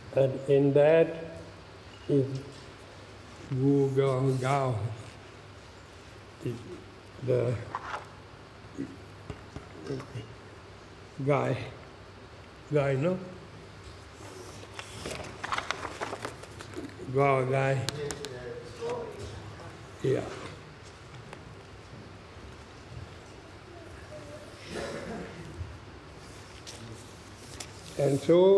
And in that is Wu Gong Gao, the guy, no? Gao guy. Yeah. And so